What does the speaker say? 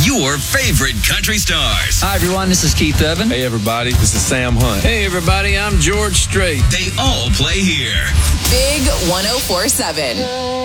your favorite country stars. Hi, everyone. This is Keith Urban. Hey, everybody. This is Sam Hunt. Hey, everybody. I'm George Strait. They all play here. Big 104.7.